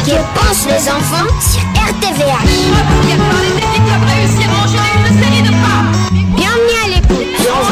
Que pensent les enfants sur RTVH. Bienvenue à l'écoute.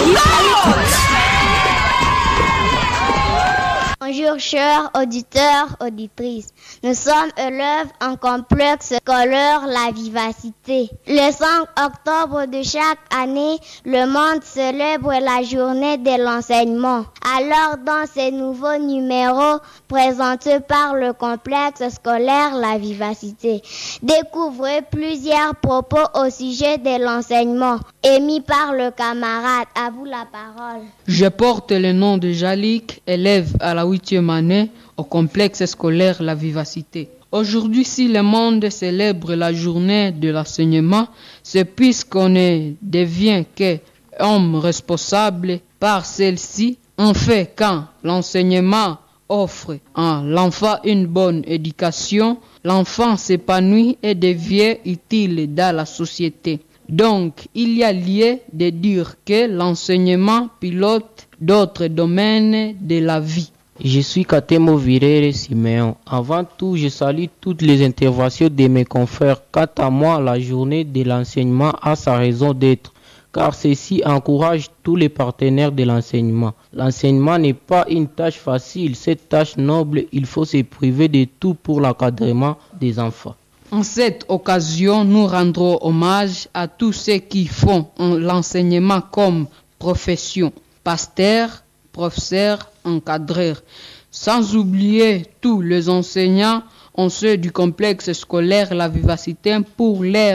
Bonjour chers auditeurs, auditrices. Nous sommes élèves en complexe scolaire La Vivacité. Le 5 octobre de chaque année, le monde célèbre la journée de l'enseignement. Alors dans ces nouveaux numéros présentés par le complexe scolaire La Vivacité, découvrez plusieurs propos au sujet de l'enseignement émis par le camarade. À vous la parole. Je porte le nom de Jalik, élève à la 8e année au complexe scolaire La Vivacité. Aujourd'hui, si le monde célèbre la journée de l'enseignement, c'est puisqu'on devient qu'homme responsable par celle-ci. En fait, quand l'enseignement offre à l'enfant une bonne éducation, l'enfant s'épanouit et devient utile dans la société. Donc, il y a lieu de dire que l'enseignement pilote d'autres domaines de la vie. Je suis Katemo Virere Siméon. Avant tout, je salue toutes les interventions de mes confrères. Quant à moi, la journée de l'enseignement a sa raison d'être, car ceci encourage tous les partenaires de l'enseignement. L'enseignement n'est pas une tâche facile. Cette tâche noble, il faut se priver de tout pour l'encadrement des enfants. En cette occasion, nous rendrons hommage à tous ceux qui font l'enseignement comme profession. Pasteurs, professeurs, encadreurs. Sans oublier tous les enseignants, ceux du complexe scolaire La Vivacité pour leur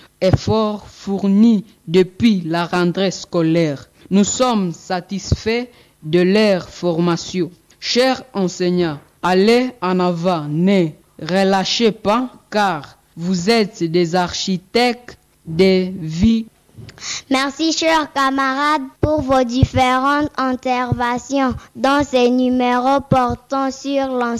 effort fourni depuis la rentrée scolaire. Nous sommes satisfaits de leur formation. Chers enseignants, allez en avant, ne relâchez pas, car vous êtes des architectes de vie. Merci chers camarades pour vos différentes interventions dans ces numéros portant sur l'enseignement.